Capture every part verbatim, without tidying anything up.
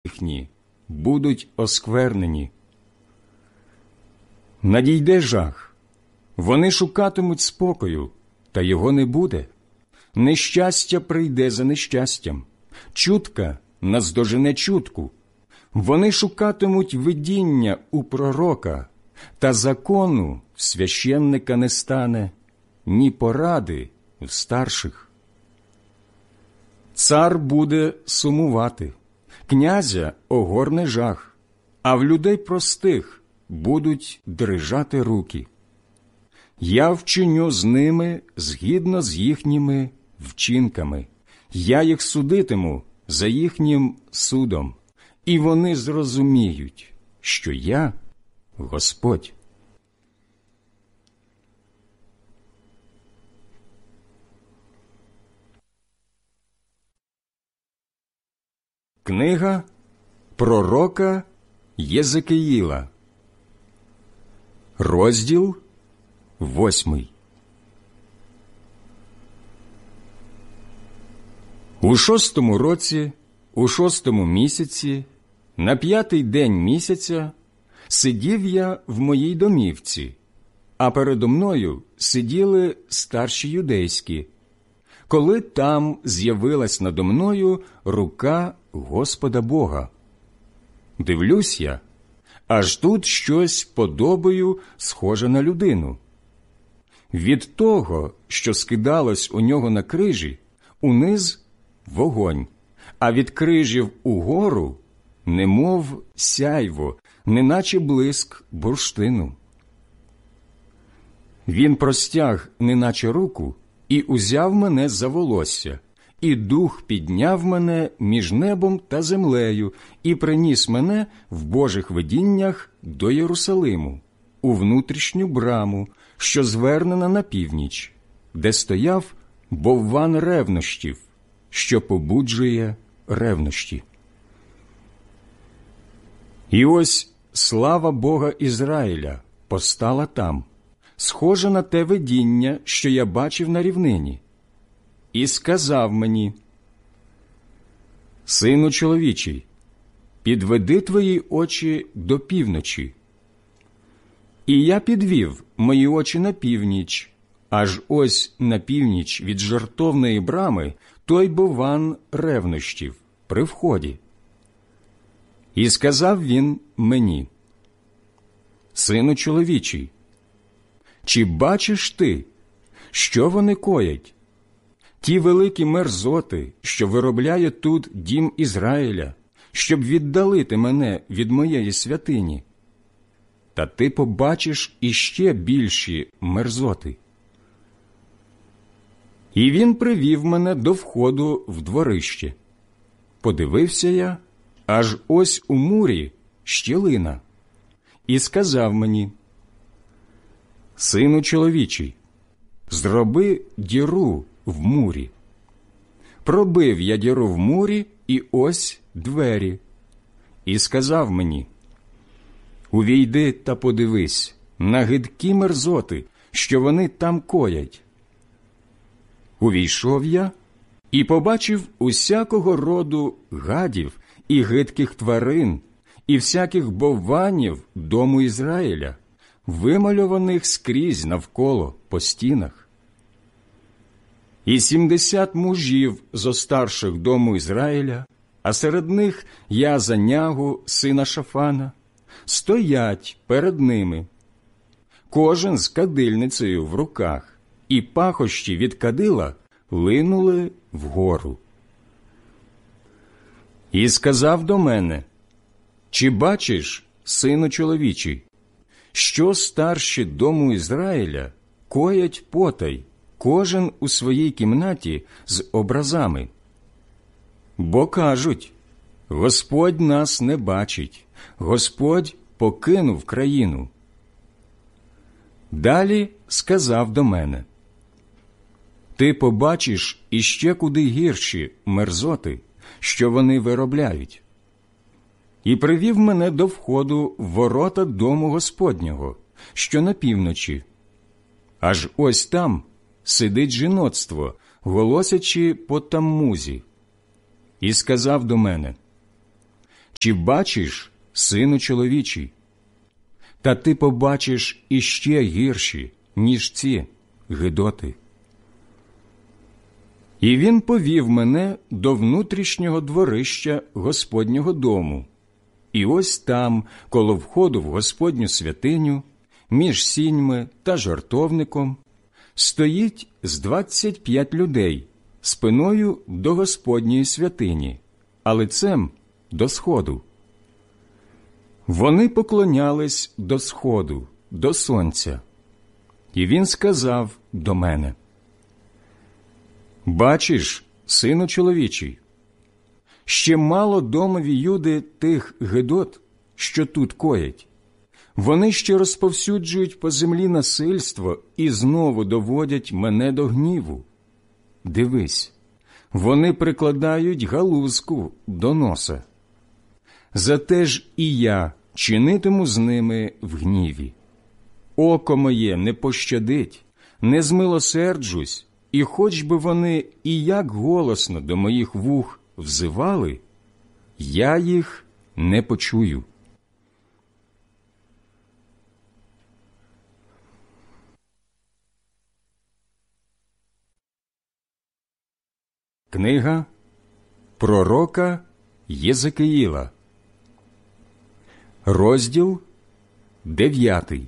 їхні будуть осквернені. Надійде жах, вони шукатимуть спокою, та його не буде. Нещастя прийде за нещастям, чутка наздожене чутку. Вони шукатимуть видіння у пророка, та закону в священника не стане, ні поради в старших. Цар буде сумувати, князя огорне жах, а в людей простих будуть дрижати руки. Я вчиню з ними згідно з їхніми вчинками. Я їх судитиму за їхнім судом, і вони зрозуміють, що я Господь. Книга пророка Єзекиїла, розділ восьмий. У шостому році, у шостому місяці, на п'ятий день місяця, сидів я в моїй домівці, а передо мною сиділи старші юдейські, коли там з'явилась надо мною рука Господа Бога. Дивлюсь я, аж тут щось подобою схоже на людину. Від того, що скидалось у нього на крижі, униз вогонь, а від крижів угору немов сяйво, неначе блиск бурштину. Він простяг неначе руку і узяв мене за волосся, і дух підняв мене між небом та землею і приніс мене в Божих видіннях до Єрусалиму, у внутрішню браму, що звернена на північ, де стояв бовван ревнощів, що побуджує ревнощі. І ось слава Бога Ізраїля постала там, схожа на те видіння, що я бачив на рівнині, і сказав мені: «Сину чоловічий, підведи твої очі до півночі». І я підвів мої очі на північ, аж ось на північ від жертовної брами той бовван ревнощів при вході. І сказав він мені: «Сину чоловічий, чи бачиш ти, що вони коять? Ті великі мерзоти, що виробляє тут дім Ізраїля, щоб віддалити мене від моєї святині. Та ти побачиш іще більші мерзоти». І він привів мене до входу в дворище. Подивився я, аж ось у мурі щілина, і сказав мені: «Сину чоловічий, зроби діру в мурі». Пробив я діру в мурі, і ось двері. І сказав мені: «Увійди та подивись на гидкі мерзоти, що вони там коять». Увійшов я і побачив усякого роду гадів і гидких тварин, і всяких бовванів дому Ізраїля, вимальованих скрізь навколо по стінах. І сімдесят мужів зо старших дому Ізраїля, а серед них Яазанягу, сина Шафана, стоять перед ними, кожен з кадильницею в руках, і пахощі від кадила линули вгору. І сказав до мене: «Чи бачиш, сину чоловічий, що старші дому Ізраїля коять потай, кожен у своїй кімнаті з образами? Бо кажуть: Господь нас не бачить, Господь покинув країну». Далі сказав до мене: «Ти побачиш іще куди гірші мерзоти, що вони виробляють». І привів мене до входу в ворота дому Господнього, що на півночі. Аж ось там сидить жіноцтво, голосячи по Таммузі. І сказав до мене: Чи бачиш, сину чоловічий? Та ти побачиш іще гірші, ніж ці гидоти. І він повів мене до внутрішнього дворища Господнього дому. І ось там, коло входу в Господню святиню, між сіньми та жертовником, стоїть з двадцять п'ять людей спиною до Господньої святині, а лицем до сходу. Вони поклонялись до сходу, до сонця. І він сказав до мене: «Бачиш, сину чоловічий, ще мало домові Юди тих гидот, що тут коять. Вони ще розповсюджують по землі насильство і знову доводять мене до гніву. Дивись, вони прикладають галузку до носа. Зате ж і я чинитиму з ними в гніві. Око моє не пощадить, не змилосерджусь, і хоч би вони і як голосно до моїх вух взивали, я їх не почую». Книга пророка Єзекиїла, розділ дев'ятий.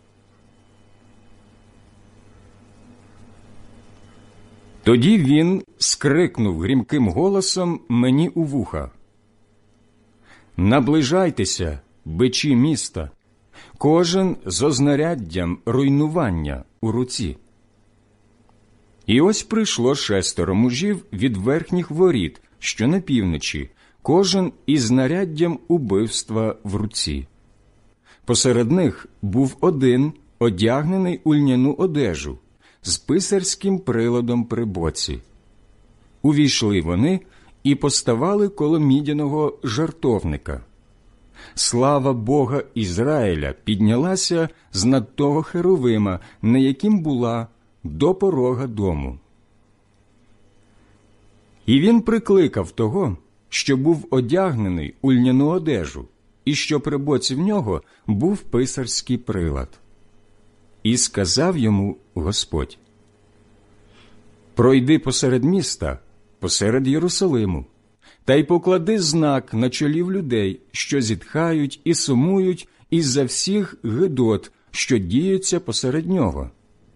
Тоді він скрикнув грімким голосом мені у вуха: «Наближайтеся, бичі міста, кожен з ознаряддям руйнування у руці». І ось прийшло шестеро мужів від верхніх воріт, що на півночі, кожен із знаряддям убивства в руці. Посеред них був один, одягнений у льняну одежу, з писарським приладом при боці. Увійшли вони і поставали коло мідяного жертовника. Слава Бога Ізраїля піднялася з над того херовима, на яким була, до порога дому. І він прикликав того, що був одягнений у льняну одежу, і що при боці в нього був писарський прилад. І сказав йому Господь: «Пройди посеред міста, посеред Єрусалиму, та й поклади знак на чолів людей, що зітхають і сумують із-за всіх гидот, що діються посеред нього».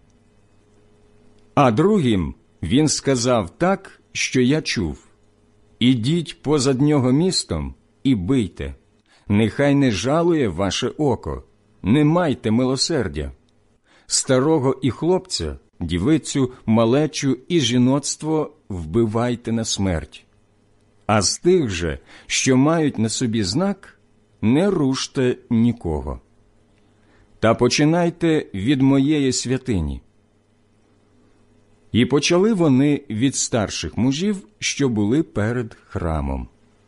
А другим він сказав так, що я чув: «Ідіть позад нього містом і бийте, нехай не жалує ваше око, не майте милосердя. Старого і хлопця, дівицю, малечу і жіноцтво вбивайте на смерть. А з тих же, що мають на собі знак, не руште нікого. Та починайте від моєї святині». І почали вони від старших мужів, що були перед храмом.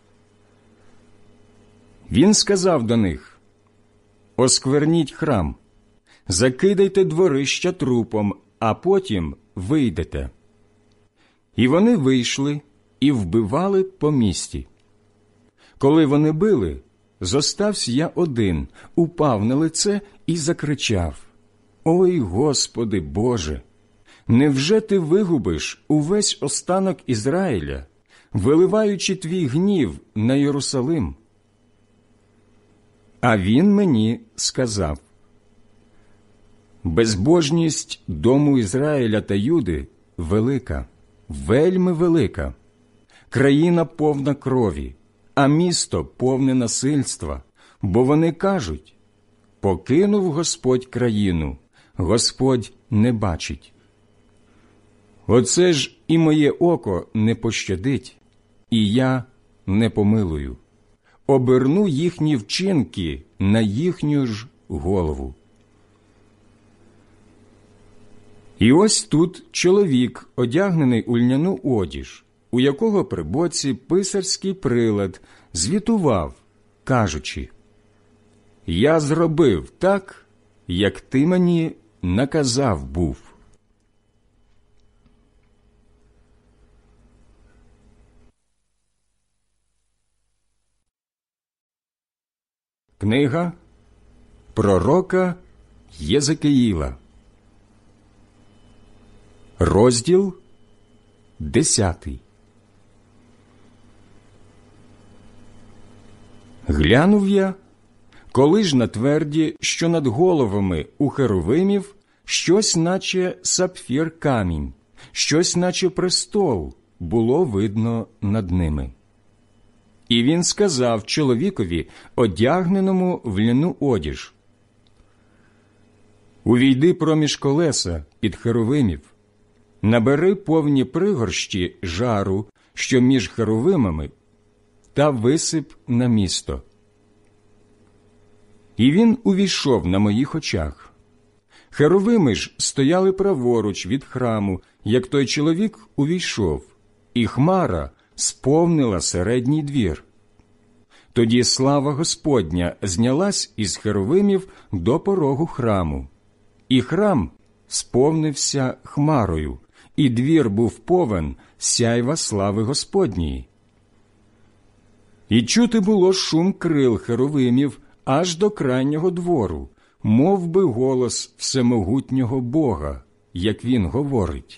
Він сказав до них: «Оскверніть храм, закидайте дворища трупом, а потім вийдете». І вони вийшли і вбивали по місті. Коли вони били, зостався я один, упав на лице і закричав: «Ой, Господи Боже! Невже ти вигубиш увесь останок Ізраїля, виливаючи твій гнів на Єрусалим?» А він мені сказав: «Безбожність дому Ізраїля та Юди велика, вельми велика. Країна повна крові, а місто повне насильства, бо вони кажуть: покинув Господь країну, Господь не бачить. Оце ж і моє око не пощадить, і я не помилую. Оберну їхні вчинки на їхню ж голову». І ось тут чоловік, одягнений у льняну одіж, у якого при боці писарський прилад, звітував, кажучи: «Я зробив так, як ти мені наказав був». Книга пророка Єзекиїла, розділ десятий. Глянув я, коли ж на тверді, що над головами у херовимів, щось наче сапфір камінь, щось наче престол було видно над ними. І він сказав чоловікові, одягненому в ляну одіж: «Увійди проміж колеса під херовимів, набери повні пригорщі жару, що між херовимами, та висип на місто». І він увійшов на моїх очах. Херовими ж стояли праворуч від храму, як той чоловік увійшов, і хмара сповнила середній двір. Тоді слава Господня знялась із херовимів до порогу храму, і храм сповнився хмарою, і двір був повен сяйва слави Господньої. І чути було шум крил херовимів аж до крайнього двору, мов би голос всемогутнього Бога, як він говорить.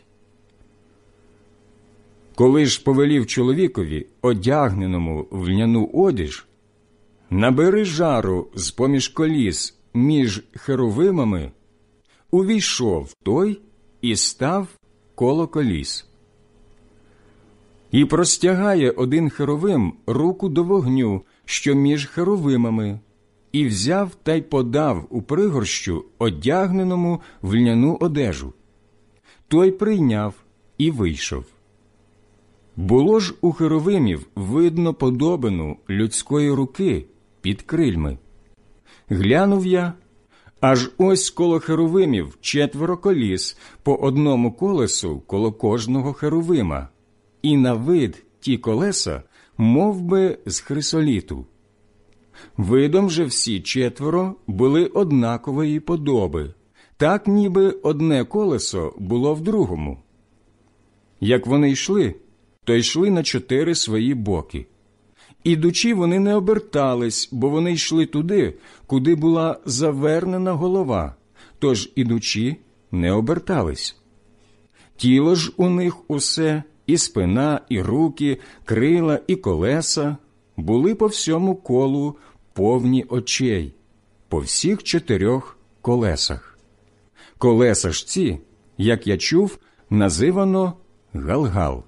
Коли ж повелів чоловікові, одягненому в льняну одіж: «Набери жару з-поміж коліс між херовимами», увійшов той і став коло коліс. І простягає один херовим руку до вогню, що між херовимами, і взяв та й подав у пригорщу одягненому в льняну одежу. Той прийняв і вийшов. Було ж у херовимів видно подобину людської руки під крильми. Глянув я, аж ось коло херовимів четверо коліс, по одному колесу коло кожного херовима, і на вид ті колеса мов би з хрисоліту. Видом же всі четверо були однакової подоби, так ніби одне колесо було в другому. Як вони йшли, то йшли на чотири свої боки. Ідучи, вони не обертались, бо вони йшли туди, куди була завернена голова, тож ідучи, не обертались. Тіло ж у них усе, і спина, і руки, крила, і колеса, були по всьому колу повні очей, по всіх чотирьох колесах. Колеса ж ці, як я чув, називано Галгал.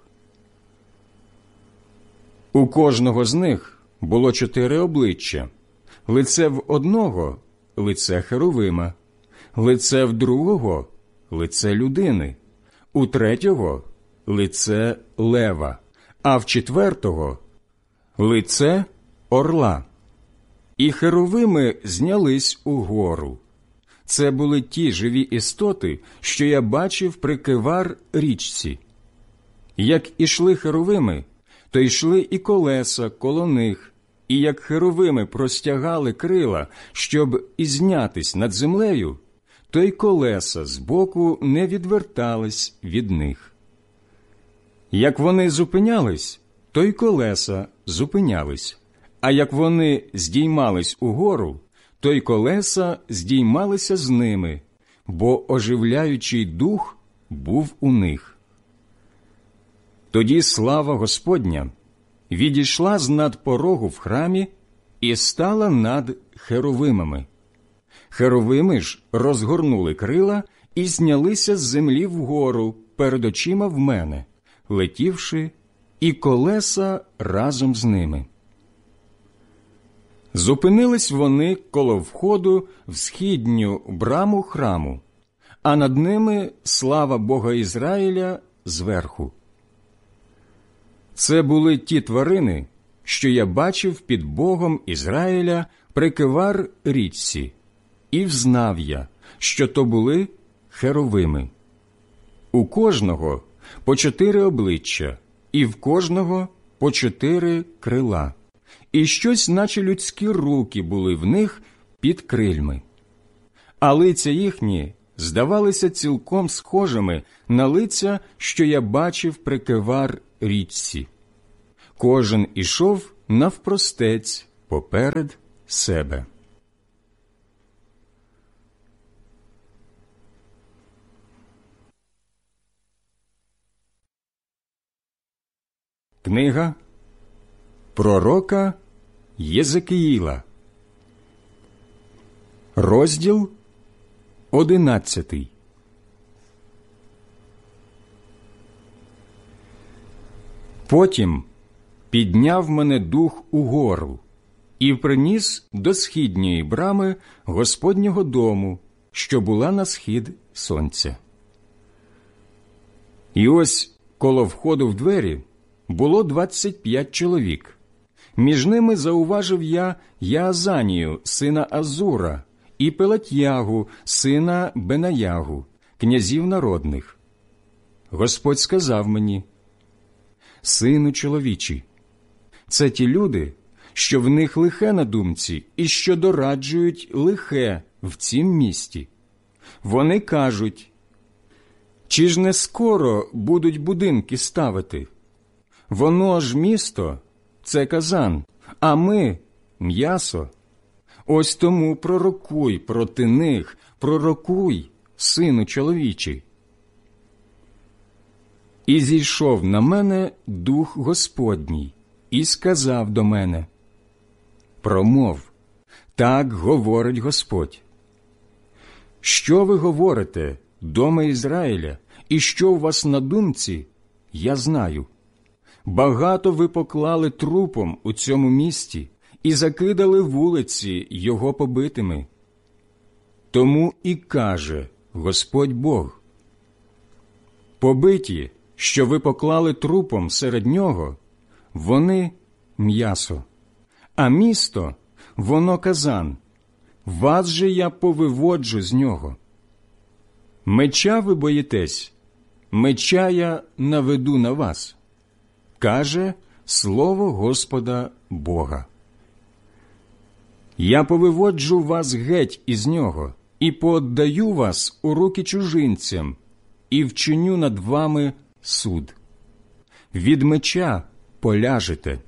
У кожного з них було чотири обличчя: лице в одного – лице херовима, лице в другого – лице людини, у третього – лице лева, а в четвертого – лице орла. І херовими знялись угору. Це були ті живі істоти, що я бачив при Кевар річці. Як ішли херовими, то йшли і колеса коло них, і як херовими простягали крила, щоб ізнятись над землею, то й колеса збоку не відвертались від них. Як вони зупинялись, то й колеса зупинялись, а як вони здіймались угору, то й колеса здіймалися з ними, бо оживляючий дух був у них. Тоді слава Господня відійшла з-над порогу в храмі і стала над херовимами. Херовими ж розгорнули крила і знялися з землі вгору перед очима в мене, летівши, і колеса разом з ними. Зупинились вони коло входу в східню браму храму, а над ними слава Бога Ізраїля зверху. Це були ті тварини, що я бачив під Богом Ізраїля при Кевар річці, і взнав я, що то були херовими. У кожного по чотири обличчя, і в кожного по чотири крила, і щось, наче людські руки, були в них під крильми. А лиця їхні здавалися цілком схожими на лиця, що я бачив при Кевар річці. Кожен ішов навпростець поперед себе. Книга пророка Єзекіїла, розділ одинадцятий. Потім підняв мене дух угору і приніс до східньої брами Господнього дому, що була на схід сонця. І ось коло входу в двері було двадцять п'ять чоловік. Між ними зауважив я Яазанію, сина Азура, і Пелатьягу, сина Бенаягу, князів народних. Господь сказав мені: «Сину чоловічий, це ті люди, що в них лихе на думці і що дораджують лихе в цім місті. Вони кажуть: чи ж не скоро будуть будинки ставити? Воно ж місто – це казан, а ми – м'ясо. Ось тому пророкуй проти них, пророкуй, сину чоловічий». І зійшов на мене Дух Господній і сказав до мене: «Промов, так говорить Господь. Що ви говорите, доме Ізраїля, і що у вас на думці, я знаю. Багато ви поклали трупом у цьому місті і закидали вулиці його побитими. Тому і каже Господь Бог: побиті, що ви поклали трупом серед нього, вони – м'ясо, а місто – воно казан. Вас же я повиводжу з нього. Меча ви боїтесь, меча я наведу на вас, каже слово Господа Бога. Я повиводжу вас геть із нього і пооддаю вас у руки чужинцям і вчиню над вами суд. Від меча поляжете.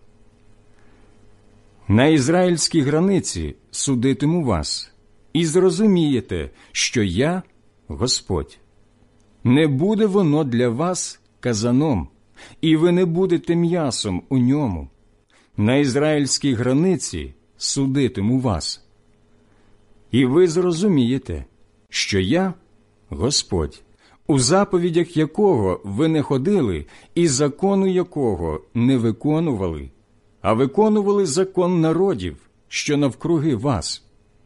На ізраїльській границі судитиму вас, і зрозумієте, що я – Господь. Не буде воно для вас казаном, і ви не будете м'ясом у ньому. На ізраїльській границі судитиму вас. І ви зрозумієте, що я – Господь, у заповідях якого ви не ходили і закону якого не виконували, а виконували закон народів, що навкруги вас.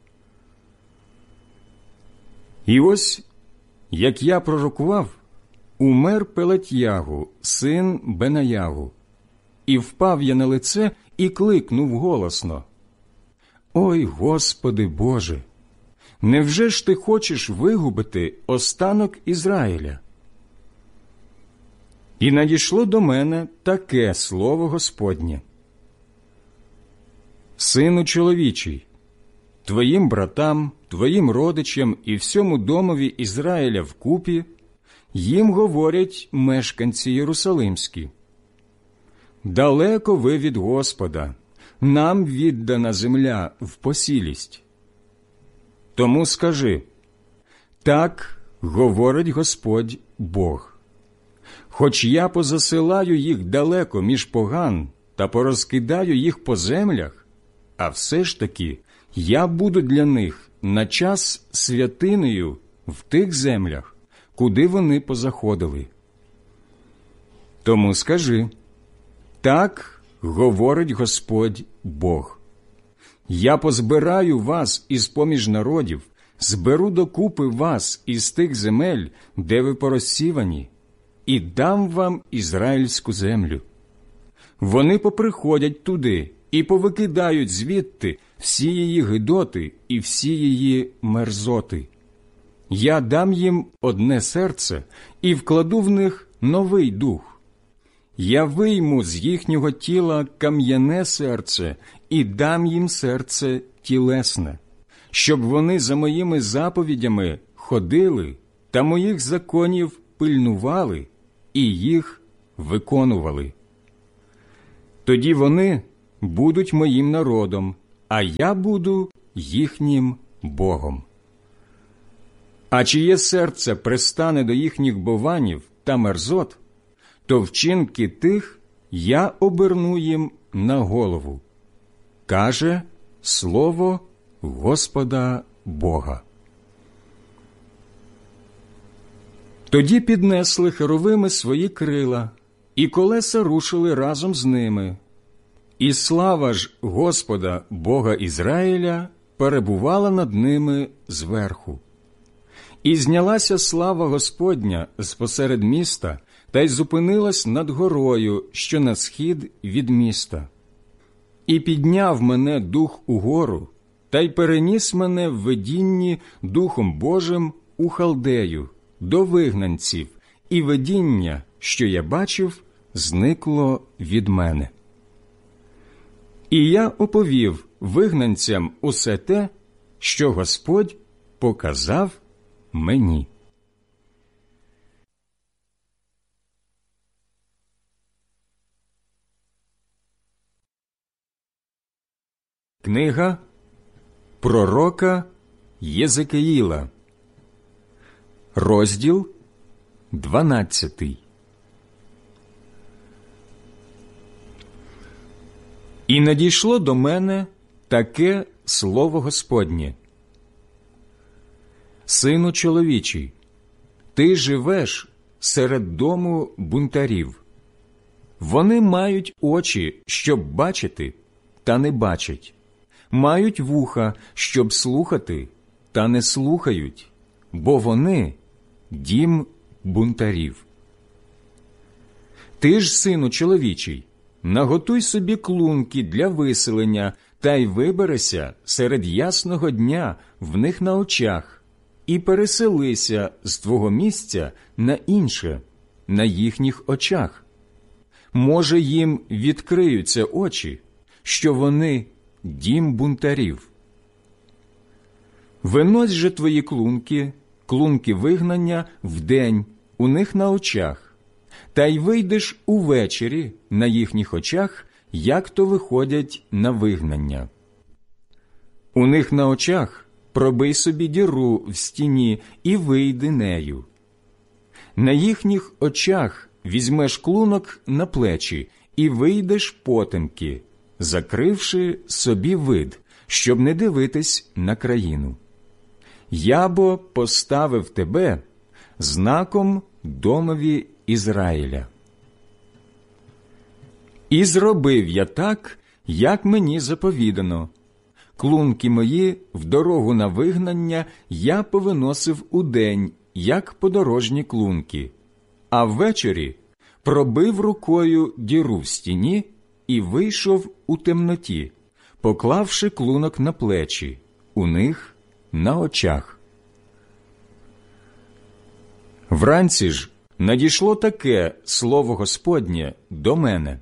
І ось, як я пророкував, умер Пелатьягу, син Бенаягу, і впав я на лице і кликнув голосно: «Ой, Господи Боже! Невже ж ти хочеш вигубити останок Ізраїля?» І надійшло до мене таке слово Господнє: «Сину чоловічий, твоїм братам, твоїм родичам і всьому домові Ізраїля вкупі їм говорять мешканці Єрусалимські: далеко ви від Господа, нам віддана земля в посілість. Тому скажи: так говорить Господь Бог. Хоч я позасилаю їх далеко між поган та порозкидаю їх по землях, а все ж таки я буду для них на час святинею в тих землях, куди вони позаходили. Тому скажи: так говорить Господь Бог. Я позбираю вас із-поміж народів, зберу докупи вас із тих земель, де ви порозсівані, і дам вам ізраїльську землю. Вони поприходять туди і повикидають звідти всі її гидоти і всі її мерзоти. Я дам їм одне серце і вкладу в них новий дух. Я вийму з їхнього тіла кам'яне серце і дам їм серце тілесне, щоб вони за моїми заповідями ходили та моїх законів пильнували і їх виконували. Тоді вони будуть моїм народом, а я буду їхнім Богом. А чиє серце пристане до їхніх бованів та мерзот, то вчинки тих я оберну їм на голову, каже слово Господа Бога. Тоді піднесли херовими свої крила, і колеса рушили разом з ними. І слава ж Господа Бога Ізраїля перебувала над ними зверху. І знялася слава Господня з-посеред міста, та й зупинилась над горою, що на схід від міста. І підняв мене Дух угору, та й переніс мене в видінні Духом Божим у Халдею, до вигнанців, і видіння, що я бачив, зникло від мене. І я оповів вигнанцям усе те, що Господь показав мені. Книга пророка Єзекиїла, розділ дванадцятий. І надійшло до мене таке слово Господнє: «Сину чоловічий, ти живеш серед дому бунтарів. Вони мають очі, щоб бачити, та не бачать, мають вуха, щоб слухати, та не слухають, бо вони – дім бунтарів. Ти ж, сину чоловічий, наготуй собі клунки для виселення, та й виберися серед ясного дня в них на очах, і переселися з твого місця на інше, на їхніх очах. Може, їм відкриються очі, що вони – дім бунтарів. Винось же твої клунки, клунки вигнання вдень у них на очах, та й вийдеш увечері на їхніх очах, як то виходять на вигнання. У них на очах пробий собі діру в стіні і вийди нею. На їхніх очах візьмеш клунок на плечі і вийдеш потемки, закривши собі вид, щоб не дивитись на країну. Я бо поставив тебе знаком домові Ізраїля. І зробив я так, як мені заповідано. Клунки мої в дорогу на вигнання я повиносив удень, як подорожні клунки, а ввечері пробив рукою діру в стіні і вийшов у темноті, поклавши клунок на плечі, у них на очах. Вранці ж надійшло таке слово Господнє до мене: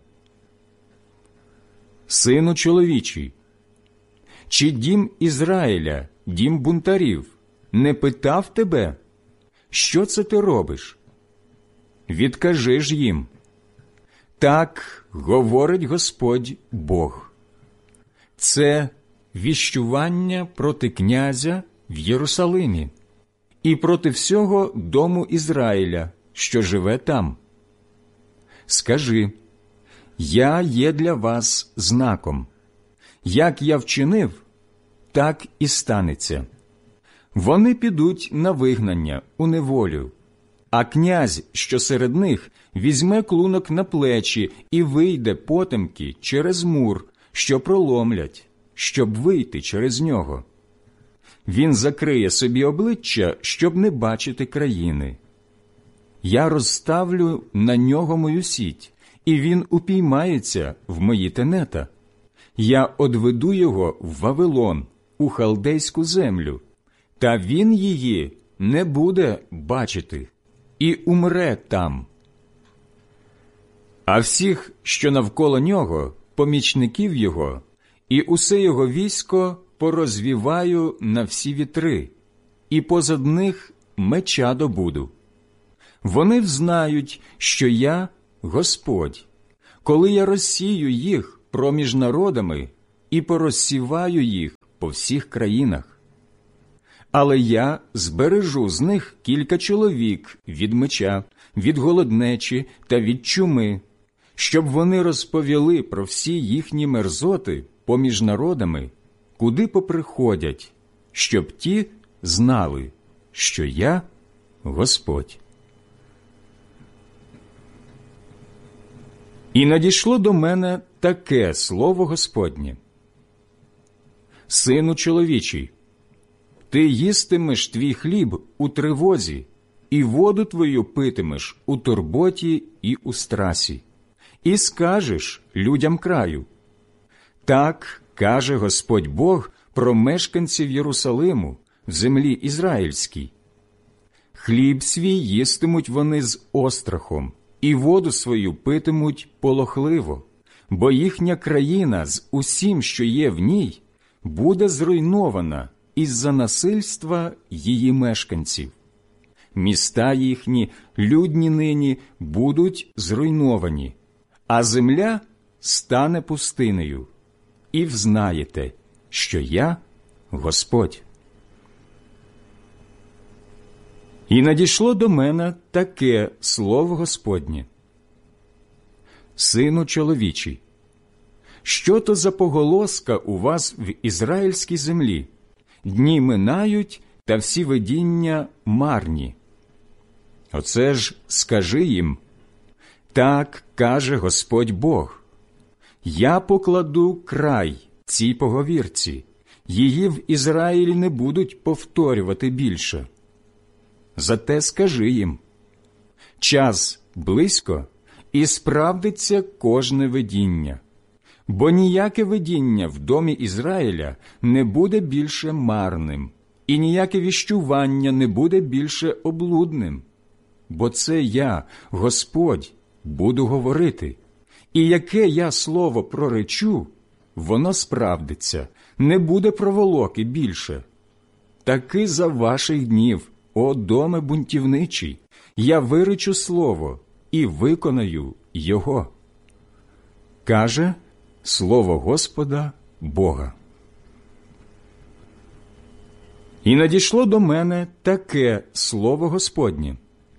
«Сину чоловічий, чи дім Ізраїля, дім бунтарів, не питав тебе, що це ти робиш? Відкажи ж їм. Так говорить Господь Бог. Це віщування проти князя в Єрусалимі і проти всього дому Ізраїля, що живе там. Скажи: я є для вас знаком. Як я вчинив, так і станеться. Вони підуть на вигнання, у неволю, а князь, що серед них, візьме клунок на плечі і вийде потемки через мур, що проломлять, щоб вийти через нього. Він закриє собі обличчя, щоб не бачити країни. Я розставлю на нього мою сіть, і він упіймається в мої тенета. Я одведу його в Вавилон, у халдейську землю, та він її не буде бачити, і умре там. А всіх, що навколо нього, помічників його, і усе його військо порозвіваю на всі вітри, і позад них меча добуду. Вони взнають, що я Господь, коли я розсію їх проміж народами і порозсіваю їх по всіх країнах. Але я збережу з них кілька чоловік від меча, від голоднечі та від чуми, щоб вони розповіли про всі їхні мерзоти поміж народами, куди поприходять, щоб ті знали, що я Господь. І надійшло до мене таке слово Господнє: Сину чоловічий, ти їстимеш твій хліб у тривозі, і воду твою питимеш у турботі і у страсі, і скажеш людям краю: так каже Господь Бог про мешканців Єрусалиму в землі Ізраїльській. Хліб свій їстимуть вони з острахом, і воду свою питимуть полохливо, бо їхня країна з усім, що є в ній, буде зруйнована із-за насильства її мешканців. Міста їхні, людні нині, будуть зруйновані, а земля стане пустинею. І взнаєте, що я Господь. І надійшло до мене таке слово Господнє: Сину чоловічий, що то за поголоска у вас в ізраїльській землі? Дні минають, та всі видіння марні. Оце ж скажи їм: так каже Господь Бог, я покладу край цій поговірці, її в Ізраїлі не будуть повторювати більше. Зате скажи їм: час близько, і справдиться кожне видіння, бо ніяке видіння в домі Ізраїля не буде більше марним, і ніяке віщування не буде більше облудним. Бо це я, Господь, буду говорити, і яке я слово проречу, воно справдиться, не буде проволоки більше. Таки за ваших днів, о доме бунтівничий, я виречу слово і виконаю його. Каже слово Господа Бога. І надійшло до мене таке слово Господнє: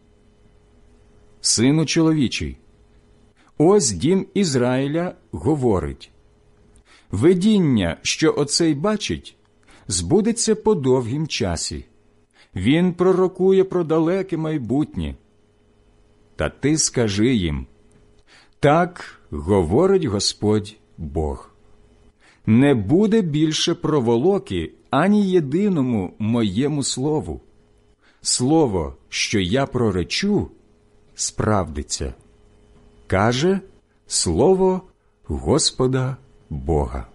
Сину чоловічий, ось дім Ізраїля говорить: видіння, що оцей бачить, збудеться по довгім часі. Він пророкує про далеке майбутнє. Та ти скажи їм: так говорить Господь Бог. Не буде більше проволоки ані єдиному моєму слову. Слово, що я проречу, справдиться. Каже слово Господа Бога.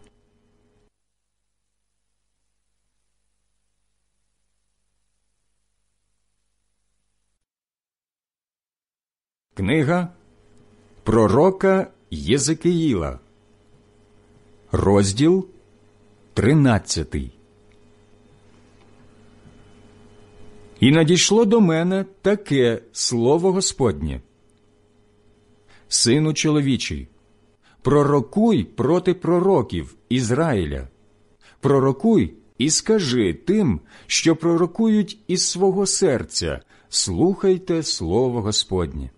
Книга пророка Єзекиїла, розділ тринадцятий. І надійшло до мене таке слово Господнє: Сину чоловічий, пророкуй проти пророків Ізраїля, пророкуй і скажи тим, що пророкують із свого серця: слухайте слово Господнє.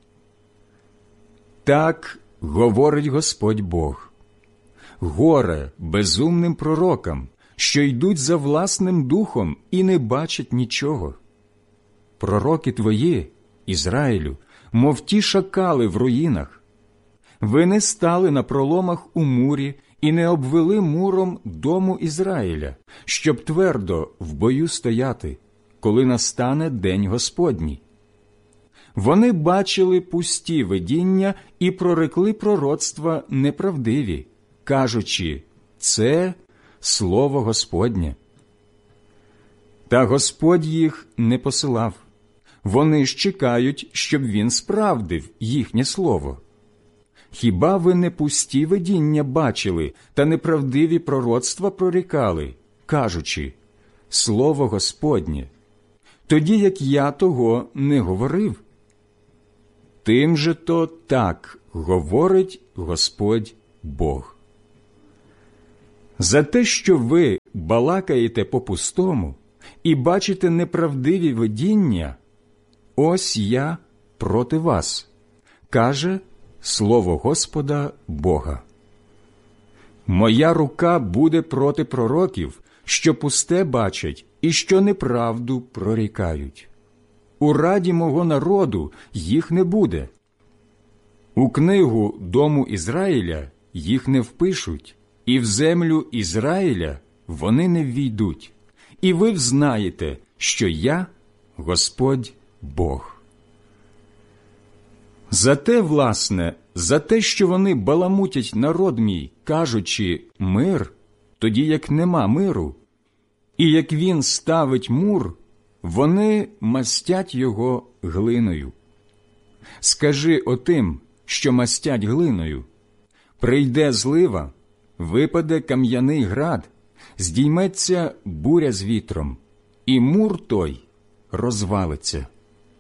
Так говорить Господь Бог: горе безумним пророкам, що йдуть за власним духом і не бачать нічого. Пророки твої, Ізраїлю, мов ті шакали в руїнах. Ви не стали на проломах у мурі і не обвели муром дому Ізраїля, щоб твердо в бою стояти, коли настане день Господній. Вони бачили пусті видіння і прорекли пророцтва неправдиві, кажучи: це слово Господнє. Та Господь їх не посилав. Вони ж чекають, щоб він справдив їхнє слово. Хіба ви не пусті видіння бачили та неправдиві пророцтва прорікали, кажучи: слово Господнє, тоді як я того не говорив? Тим же то так говорить Господь Бог. За те, що ви балакаєте по-пустому і бачите неправдиві видіння, ось я проти вас, каже слово Господа Бога. Моя рука буде проти пророків, що пусте бачать і що неправду прорікають. У раді мого народу їх не буде. У книгу дому Ізраїля їх не впишуть, і в землю Ізраїля вони не ввійдуть. І ви взнаєте, що я – Господь Бог. За те, власне, за те, що вони баламутять народ мій, кажучи «мир», тоді як нема миру, і як він ставить мур, вони мастять його глиною. Скажи отим, що мастять глиною: прийде злива, випаде кам'яний град, здійметься буря з вітром, і мур той розвалиться.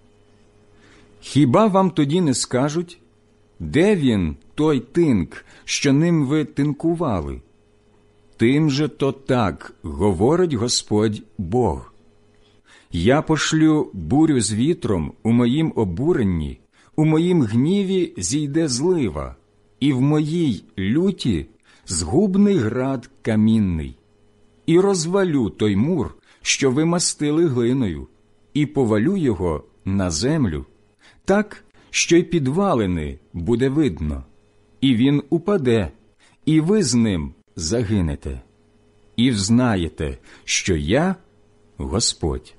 Хіба вам тоді не скажуть, де він, той тинк, що ним ви тинкували? Тим же то так говорить Господь Бог. Я пошлю бурю з вітром у моїм обуренні, у моїм гніві зійде злива, і в моїй люті згубний град камінний. І розвалю той мур, що ви мастили глиною, і повалю його на землю, так, що й підвалини буде видно, і він упаде, і ви з ним загинете, і взнаєте, що я – Господь.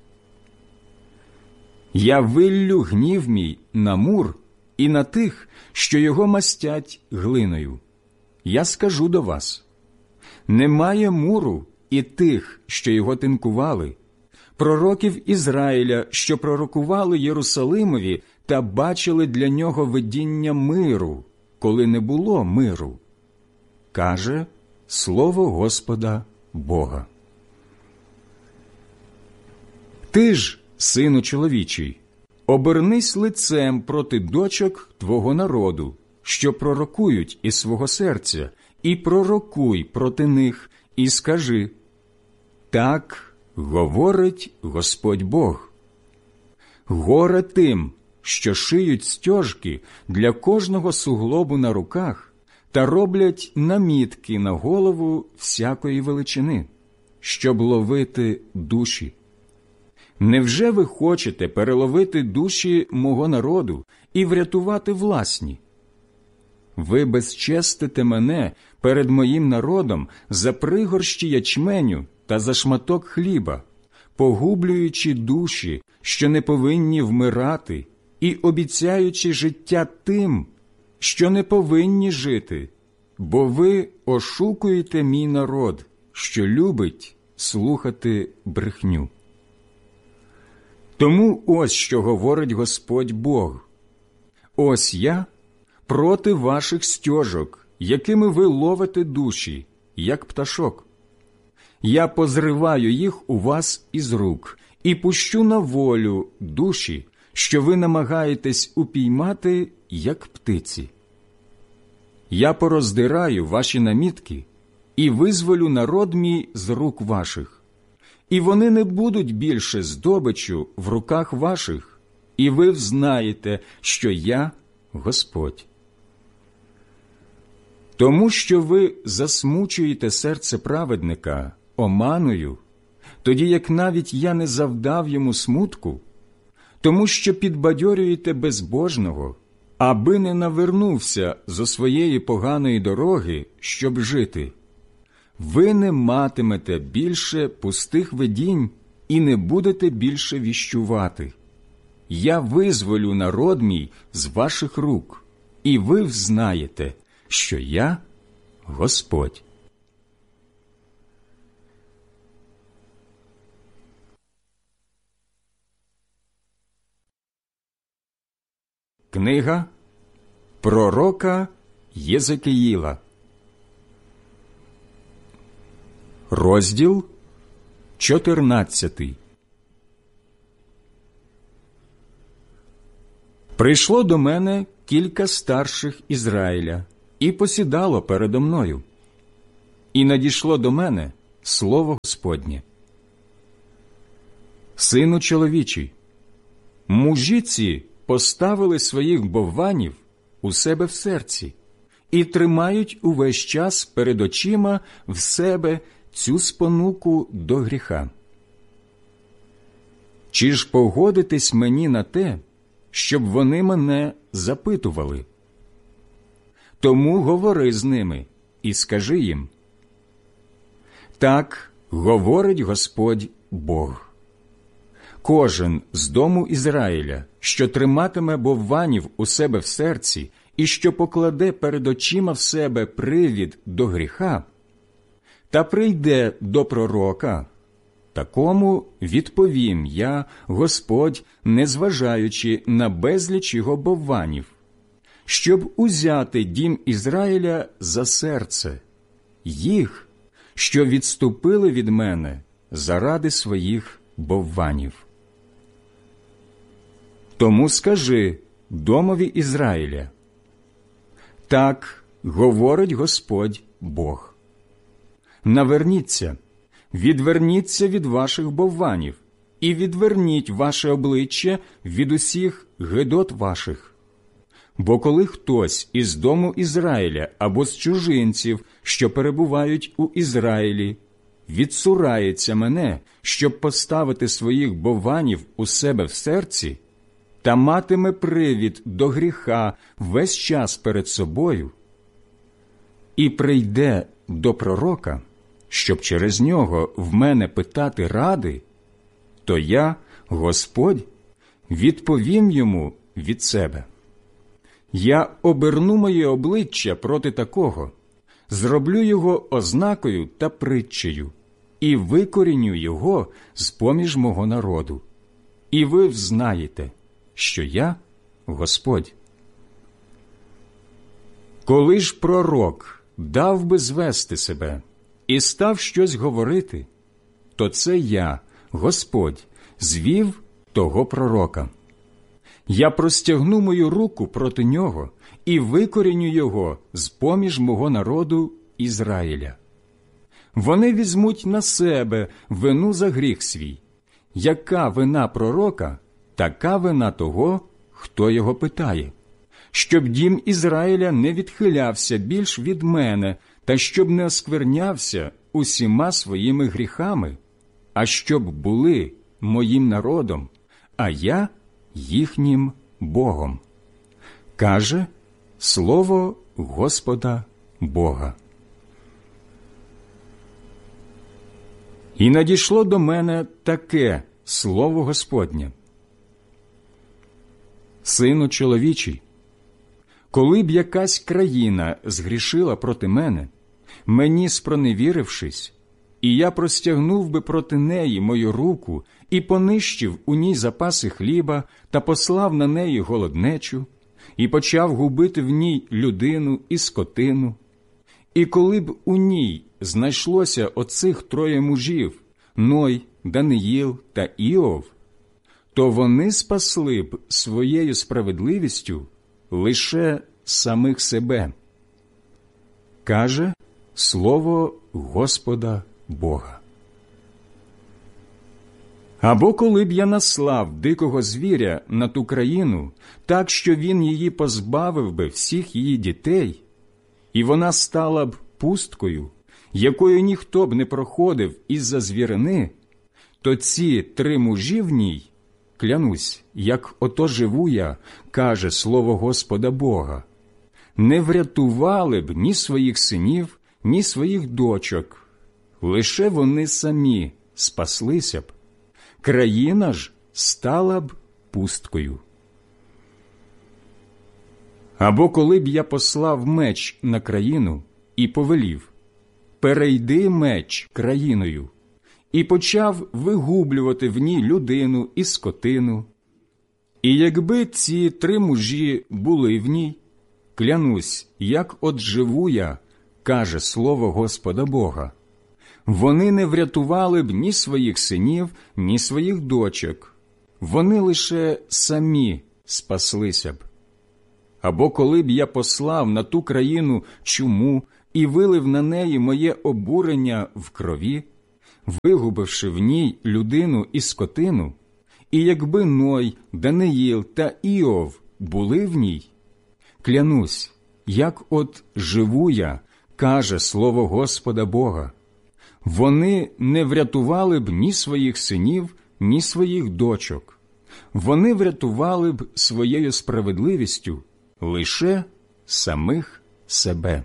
Я виллю гнів мій на мур і на тих, що його мастять глиною. Я скажу до вас: немає муру і тих, що його тинкували, пророків Ізраїля, що пророкували Єрусалимові та бачили для нього видіння миру, коли не було миру, каже слово Господа Бога. Ти ж, сину чоловічий, обернись лицем проти дочок твого народу, що пророкують із свого серця, і пророкуй проти них, і скажи: так говорить Господь Бог. Горе тим, що шиють стяжки для кожного суглобу на руках та роблять намітки на голову всякої величини, щоб ловити душі. Невже ви хочете переловити душі мого народу і врятувати власні? Ви безчестите мене перед моїм народом за пригорщі ячменю та за шматок хліба, погублюючи душі, що не повинні вмирати, і обіцяючи життя тим, що не повинні жити, бо ви ошукуєте мій народ, що любить слухати брехню. Тому ось що говорить Господь Бог: ось я проти ваших стяжок, якими ви ловите душі, як пташок. Я позриваю їх у вас із рук і пущу на волю душі, що ви намагаєтесь упіймати, як птиці. Я пороздираю ваші намітки і визволю народ мій з рук ваших, і вони не будуть більше здобичу в руках ваших, і ви взнаєте, що я Господь. Тому що ви засмучуєте серце праведника оманою, тоді як навіть я не завдав йому смутку, тому що підбадьорюєте безбожного, аби не навернувся зо своєї поганої дороги, щоб жити. Ви не матимете більше пустих видінь і не будете більше віщувати. Я визволю народ мій з ваших рук, і ви взнаєте, що я Господь. Книга пророка Єзекіїла, розділ чотирнадцятий. Прийшло до мене кілька старших Ізраїля і посідало передо мною. І надійшло до мене слово Господнє: Сину чоловічий, мужі ці поставили своїх бовванів у себе в серці і тримають увесь час перед очима в себе цю спонуку до гріха. Чи ж погодитесь мені на те, щоб вони мене запитували? Тому говори з ними і скажи їм: так говорить Господь Бог. Кожен з дому Ізраїля, що триматиме бовванів у себе в серці і що покладе перед очима в себе привід до гріха, та прийде до пророка, такому відповім я, Господь, незважаючи на безліч його бовванів, щоб узяти дім Ізраїля за серце, їх, що відступили від мене заради своїх бовванів. Тому скажи домові Ізраїля: так говорить Господь Бог. Наверніться, відверніться від ваших бовванів і відверніть ваше обличчя від усіх гидот ваших. Бо коли хтось із дому Ізраїля або з чужинців, що перебувають у Ізраїлі, відсурається мене, щоб поставити своїх бовванів у себе в серці, та матиме привід до гріха весь час перед собою, і прийде до пророка, щоб через нього в мене питати ради, то я, Господь, відповім йому від себе. Я оберну моє обличчя проти такого, зроблю його ознакою та притчею, і викоріню його з-поміж мого народу. І ви взнаєте, що я Господь. Коли ж пророк дав би звести себе і став щось говорити, то це я, Господь, звів того пророка. Я простягну мою руку проти нього і викоріню його з-поміж мого народу Ізраїля. Вони візьмуть на себе вину за гріх свій. Яка вина пророка, така вина того, хто його питає, щоб дім Ізраїля не відхилявся більш від мене, та щоб не осквернявся усіма своїми гріхами, а щоб були моїм народом, а я їхнім Богом. Каже слово Господа Бога. І надійшло до мене таке слово Господнє: Сину чоловічий, коли б якась країна згрішила проти мене, мені спроневірившись, і я простягнув би проти неї мою руку і понищив у ній запаси хліба та послав на неї голоднечу, і почав губити в ній людину і скотину, і коли б у ній знайшлося оцих троє мужів – Ной, Даниїл та Іов, то вони спасли б своєю справедливістю лише самих себе. Каже слово Господа Бога. Або коли б я наслав дикого звіря на ту країну, так, що він її позбавив би всіх її дітей, і вона стала б пусткою, якою ніхто б не проходив із-за звірини, то ці три мужі в ній, клянусь, як ото живу я, каже слово Господа Бога, не врятували б ні своїх синів, ні своїх дочок, лише вони самі спаслися б, країна ж стала б пусткою. Або коли б я послав меч на країну і повелів: перейди меч країною, і почав вигублювати в ній людину і скотину. І якби ці три мужі були в ній, клянусь, як от живу я, каже слово Господа Бога, вони не врятували б ні своїх синів, ні своїх дочок, вони лише самі спаслися б. Або коли б я послав на ту країну чуму і вилив на неї моє обурення в крові, вигубивши в ній людину і скотину, і якби Ной, Даниїл та Іов були в ній, клянусь, як от живу я, каже слово Господа Бога, вони не врятували б ні своїх синів, ні своїх дочок. Вони врятували б своєю справедливістю лише самих себе.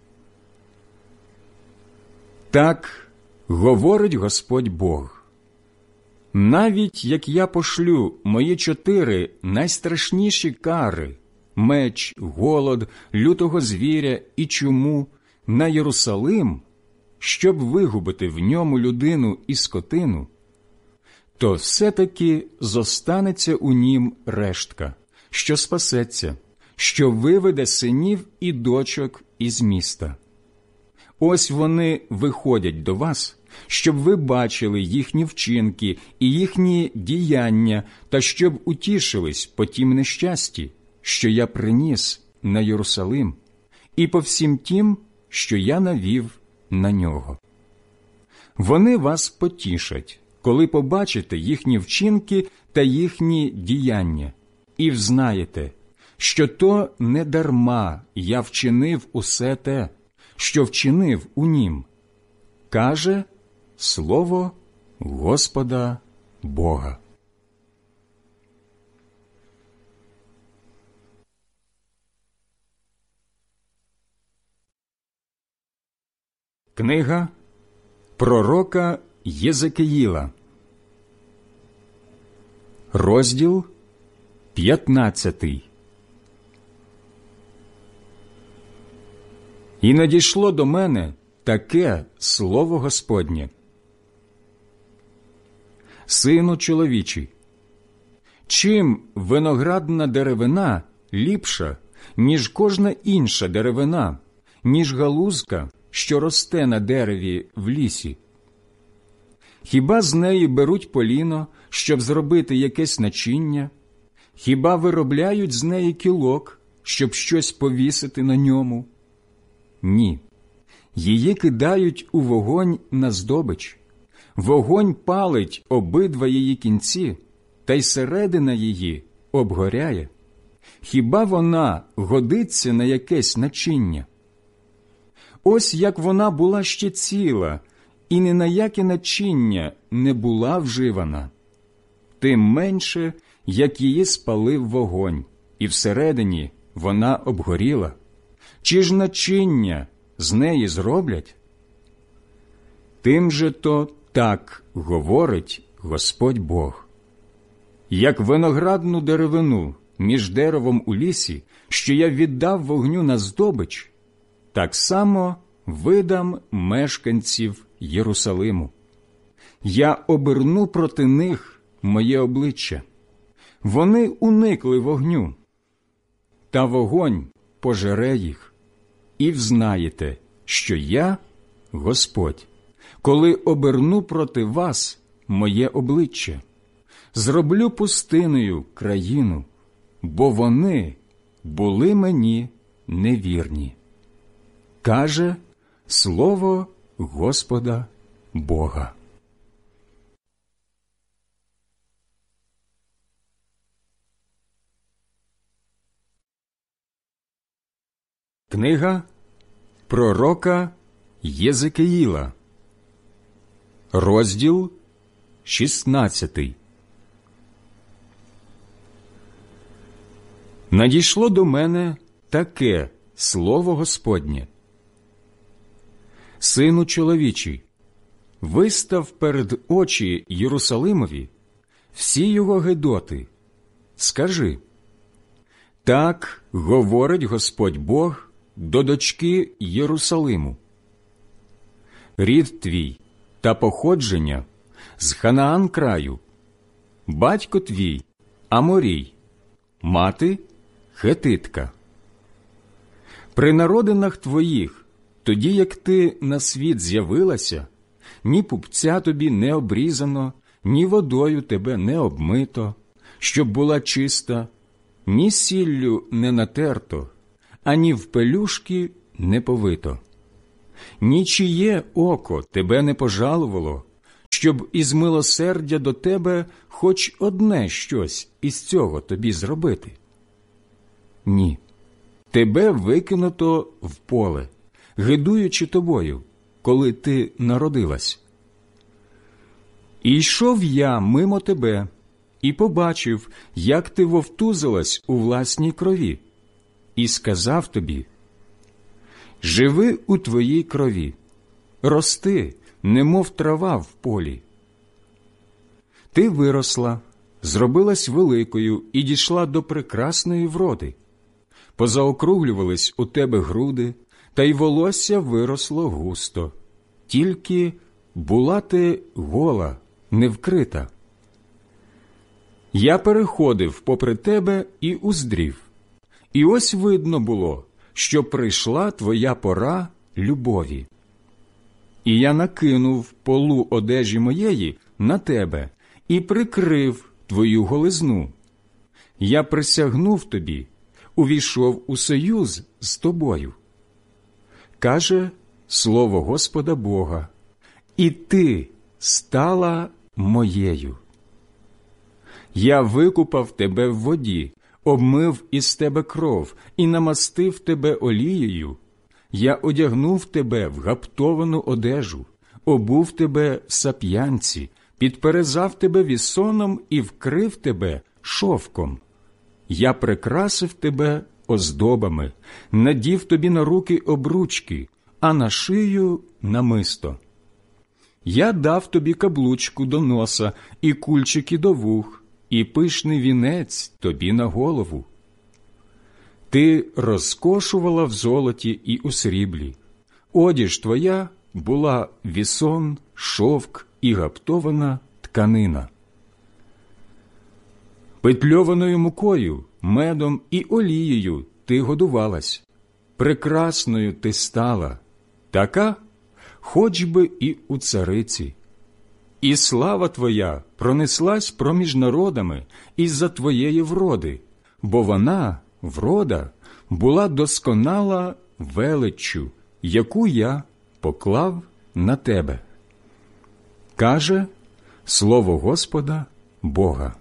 Так говорить Господь Бог. Навіть як я пошлю мої чотири найстрашніші кари – меч, голод, лютого звіря і чуму – на Єрусалим, щоб вигубити в ньому людину і скотину, то все-таки зостанеться у нім рештка, що спасеться, що виведе синів і дочок із міста. Ось вони виходять до вас, щоб ви бачили їхні вчинки і їхні діяння, та щоб утішились по тім нещасті, що я приніс на Єрусалим, і по всім тім, що я навів на нього. Вони вас потішать, коли побачите їхні вчинки та їхні діяння, і взнаєте, що то не дарма я вчинив усе те, що вчинив у нім, каже слово Господа Бога. Книга пророка Єзекиїла, розділ п'ятнадцятий. І надійшло до мене таке слово Господнє. Сину чоловічий, чим виноградна деревина ліпша, ніж кожна інша деревина, ніж галузка, що росте на дереві в лісі? Хіба з неї беруть поліно, щоб зробити якесь начиння? Хіба виробляють з неї кілок, щоб щось повісити на ньому? Ні. Її кидають у вогонь на здобич. Вогонь палить обидва її кінці, та й середина її обгоряє. Хіба вона годиться на якесь начиння? Ось як вона була ще ціла, і ні на яке начиння не була вживана, тим менше, як її спалив вогонь, і всередині вона обгоріла. Чи ж начиння з неї зроблять? Тим же то так говорить Господь Бог. Як виноградну деревину між деревом у лісі, що я віддав вогню на здобич, так само видам мешканців Єрусалиму. Я оберну проти них моє обличчя. Вони уникли вогню, та вогонь пожере їх. І взнаєте, що я Господь, коли оберну проти вас моє обличчя, зроблю пустиною країну, бо вони були мені невірні. Каже слово Господа Бога. Книга пророка Єзекиїла, розділ шістнадцятий. Надійшло до мене таке слово Господнє. Сину чоловічий, вистав перед очі Єрусалимові всі його гидоти. Скажи: так говорить Господь Бог до дочки Єрусалиму. Рід твій та походження з Ханаан краю, батько твій Аморій, мати Хетитка. При народинах твоїх, тоді як ти на світ з'явилася, ні пупця тобі не обрізано, ні водою тебе не обмито, щоб була чиста, ні сіллю не натерто, ані в пелюшки не повито. Нічиє око тебе не пожалувало, щоб із милосердя до тебе хоч одне щось із цього тобі зробити? Ні. тебе викинуто в поле, гидуючи тобою, коли ти народилась. І йшов я мимо тебе, і побачив, як ти вовтузилась у власній крові, і сказав тобі: живи у твоїй крові, рости, немов трава в полі. Ти виросла, зробилась великою і дійшла до прекрасної вроди. Позаокруглювались у тебе груди, та й волосся виросло густо. Тільки була ти гола, не вкрита. Я переходив попри тебе і уздрів. І ось видно було, що прийшла твоя пора любові. І я накинув полу одежі моєї на тебе і прикрив твою голизну. Я присягнув тобі, увійшов у союз з тобою. Каже слово Господа Бога: і ти стала моєю. Я викупав тебе в воді, обмив із тебе кров і намастив тебе олією. Я одягнув тебе в гаптовану одежу, обув тебе в сап'янці, підперезав тебе вісоном і вкрив тебе шовком. Я прикрасив тебе оздобами, надів тобі на руки обручки, а на шию намисто. Я дав тобі каблучку до носа і кульчики до вух, і пишний вінець тобі на голову. Ти розкошувала в золоті і у сріблі. Одіж твоя була вісон, шовк і гаптована тканина. Петльованою мукою, медом і олією ти годувалась. Прекрасною ти стала, така, хоч би і у цариці. І слава твоя пронеслась проміж народами із-за твоєї вроди, бо вона, врода, була досконала величчю, яку я поклав на тебе. Каже слово Господа Бога.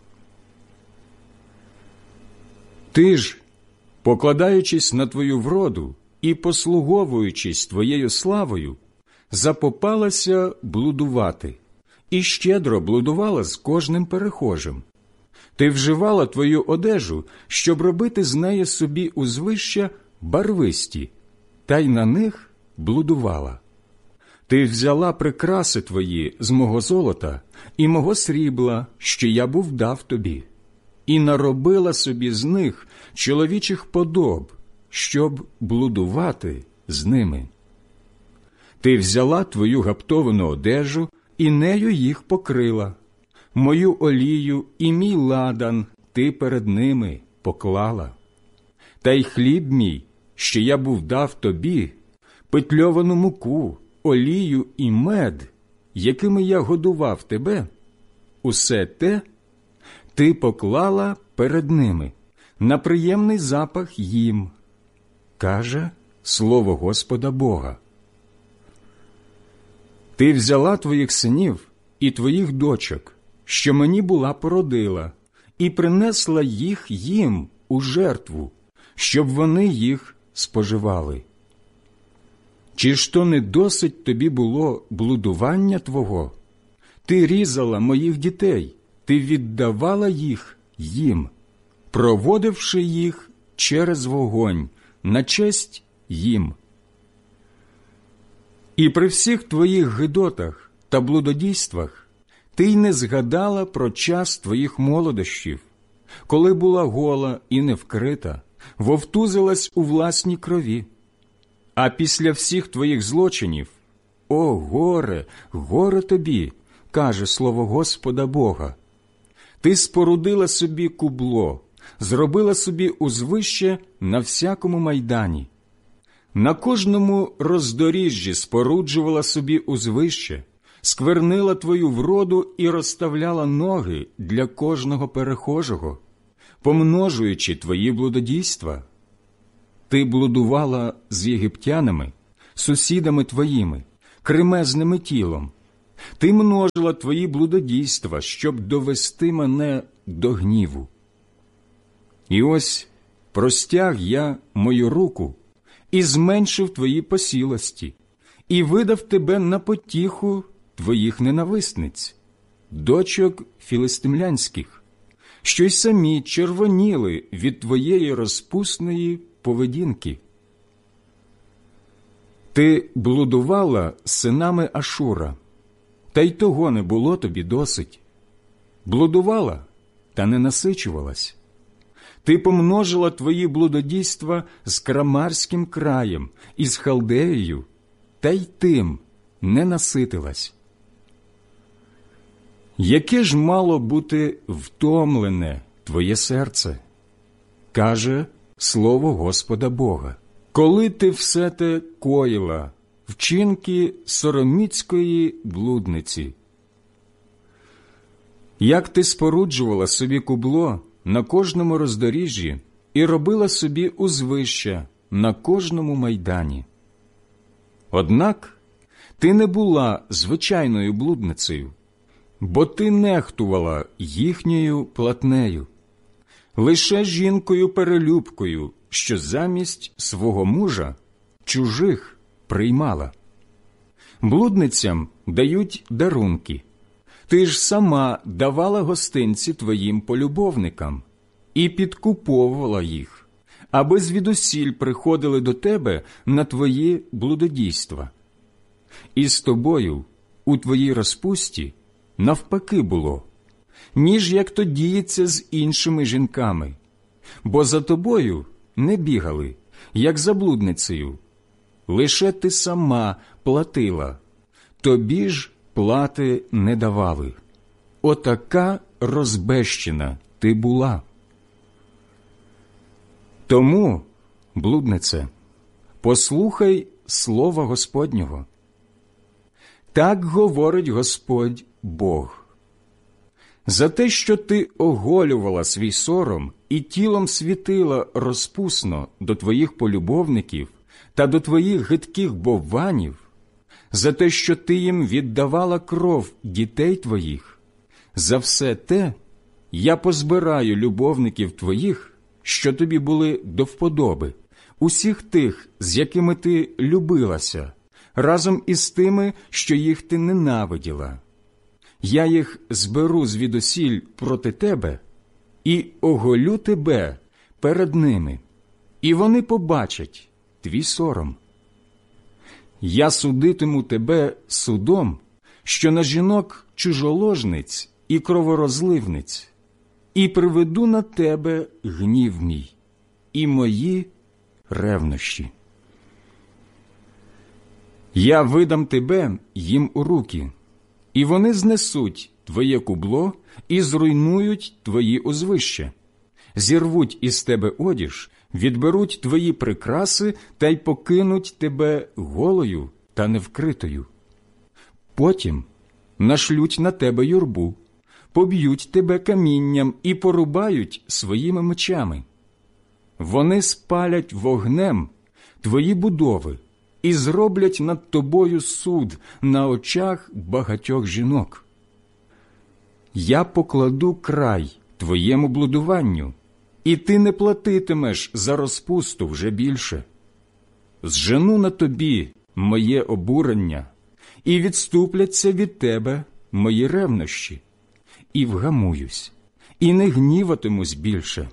Ти ж, покладаючись на твою вроду і послуговуючись твоєю славою, запопалася блудувати і щедро блудувала з кожним перехожим. Ти вживала твою одежу, щоб робити з неї собі узвища барвисті, та й на них блудувала. Ти взяла прикраси твої з мого золота і мого срібла, що я був дав тобі, і наробила собі з них чоловічих подоб, щоб блудувати з ними. Ти взяла твою гаптовану одежу і нею їх покрила. Мою олію і мій ладан ти перед ними поклала. Та й хліб мій, що я був дав тобі, петльовану муку, олію і мед, якими я годував тебе, усе те ти поклала перед ними, на приємний запах їм, каже слово Господа Бога. Ти взяла твоїх синів і твоїх дочок, що мені була породила, і принесла їх їм у жертву, щоб вони їх споживали. Чи ж то не досить тобі було блудування твого? Ти різала моїх дітей, ти віддавала їх їм, проводивши їх через вогонь, на честь їм. І при всіх твоїх гидотах та блудодійствах ти й не згадала про час твоїх молодощів, коли була гола і не вкрита, вовтузилась у власній крові. А після всіх твоїх злочинів, о горе, горе тобі, каже слово Господа Бога. Ти спорудила собі кубло, зробила собі узвище на всякому майдані. На кожному роздоріжжі споруджувала собі узвище, сквернила твою вроду і розставляла ноги для кожного перехожого, помножуючи твої блудодійства. Ти блудувала з єгиптянами, сусідами твоїми, кремезними тілом. Ти множила твої блудодійства, щоб довести мене до гніву. І ось простяг я мою руку і зменшив твої посілості, і видав тебе на потіху твоїх ненависниць, дочок філистимлянських, що й самі червоніли від твоєї розпусної поведінки. Ти блудувала з синами Ашура, та й того не було тобі досить. Блудувала, та не насичувалась. Ти помножила твої блудодійства з Крамарським краєм і з Халдеєю, та й тим не наситилась. Яке ж мало бути втомлене твоє серце, каже слово Господа Бога, коли ти все те коїла, вчинки сороміцької блудниці. Як ти споруджувала собі кубло на кожному роздоріжжі і робила собі узвища на кожному майдані. Однак ти не була звичайною блудницею, бо ти нехтувала їхньою платнею, лише жінкою-перелюбкою, що замість свого мужа чужих приймала. Блудницям дають дарунки. Ти ж сама давала гостинці твоїм полюбовникам і підкуповувала їх, аби звідусіль приходили до тебе на твої блудодійства. І з тобою у твоїй розпусті навпаки було, ніж як то діється з іншими жінками, бо за тобою не бігали, як за блудницею. Лише ти сама платила, тобі ж плати не давали. Отака розбещена ти була. Тому, блуднице, послухай слова Господнього. Так говорить Господь Бог. За те, що ти оголювала свій сором і тілом світила розпусно до твоїх полюбовників та до твоїх гидких бовванів, за те, що ти їм віддавала кров дітей твоїх, за все те я позбираю любовників твоїх, що тобі були до вподоби, усіх тих, з якими ти любилася, разом із тими, що їх ти ненавиділа. Я їх зберу звідусіль проти тебе і оголю тебе перед ними, і вони побачать твій сором. Я судитиму тебе судом, що на жінок чужоложниць і кроворозливниць, і приведу на тебе гнів мій і мої ревнощі. Я видам тебе їм у руки, і вони знесуть твоє кубло і зруйнують твої узвища, зірвуть із тебе одіж, відберуть твої прикраси та й покинуть тебе голою та невкритою. Потім нашлють на тебе юрбу, поб'ють тебе камінням і порубають своїми мечами. Вони спалять вогнем твої будови і зроблять над тобою суд на очах багатьох жінок. Я покладу край твоєму блудуванню, і ти не платитимеш за розпусту вже більше. Зжену на тобі моє обурення, і відступляться від тебе мої ревнощі, і вгамуюсь, і не гніватимусь більше.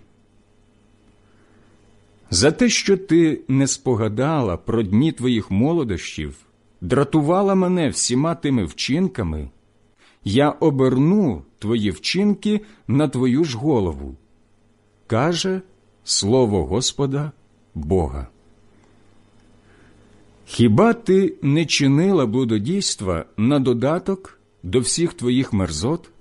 За те, що ти не спогадала про дні твоїх молодощів, дратувала мене всіма тими вчинками, я оберну твої вчинки на твою ж голову, каже слово Господа Бога. Хіба ти не чинила блудодійства на додаток до всіх твоїх мерзот?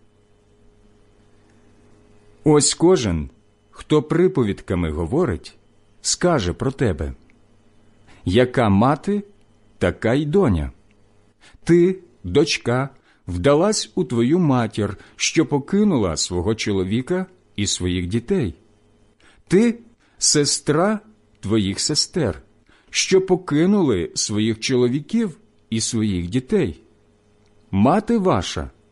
Ось кожен, хто приповідками говорить, скаже про тебе: яка мати, така й доня. Ти, дочка, вдалась у твою матір, що покинула свого чоловіка і своїх дітей. Ти – сестра твоїх сестер, що покинули своїх чоловіків і своїх дітей. Мати ваша